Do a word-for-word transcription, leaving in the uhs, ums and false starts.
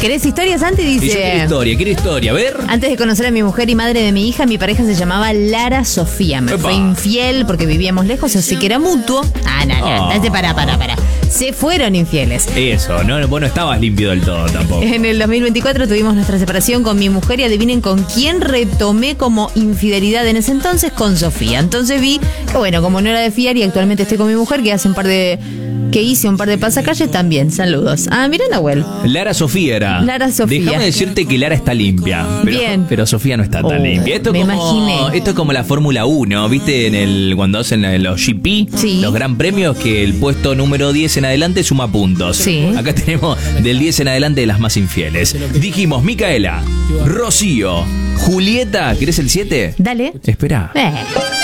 ¿Querés historia, Santi? Dice... Y yo quiero historia, quiero historia, a ver. Antes de conocer a mi mujer y madre de mi hija, mi pareja se llamaba Lara Sofía. Me Epa. fue infiel porque vivíamos lejos, así que era mutuo. Ah, no, no, Oh. date, pará, pará, pará. Se fueron infieles. Eso, no, vos no estabas limpio del todo tampoco. En el dos mil veinticuatro tuvimos nuestra separación con mi mujer y adivinen con quién retomé como infidelidad en ese entonces, con Sofía. Entonces vi que bueno, como no era de fiar y actualmente estoy con mi mujer que hace un par de... que hice un par de pasacalles también. Saludos. Ah, mira, Nahuel. Lara Sofía era. Lara Sofía. Déjame decirte que Lara está limpia. Pero, Bien. Pero Sofía no está tan Oh, limpia. Esto, me como, imaginé. esto es como la Fórmula uno, ¿viste? En el cuando hacen los G P, Sí. los gran premios, que el puesto número diez en adelante suma puntos. Sí. Acá tenemos del diez en adelante de las más infieles. Dijimos Micaela, Rocío, Julieta. ¿Querés el siete? Dale. Espera. Eh.